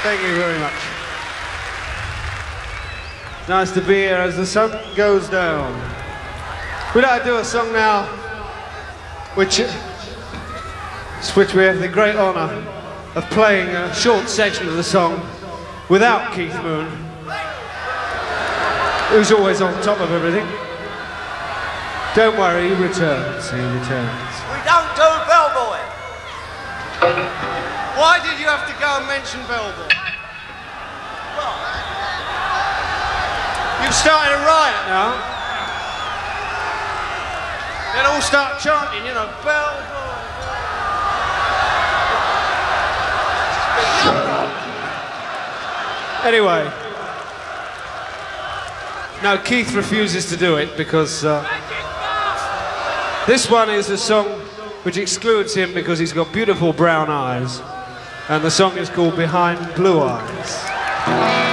Thank you very much. Nice to be here as the sun goes down. We'd like to do a song now which we have the great honour of playing a short section of the song without Keith Moon, who's always on top of everything. Don't worry, he returns, he returns. We don't do Bellboy. Why did you have to go and mention Bellboy? You've started a riot now. They'll all start chanting, you know, Bellboy. Anyway, no, Keith refuses to do it because this one is a song which excludes him because he's got beautiful brown eyes, and the song is called Behind Blue Eyes.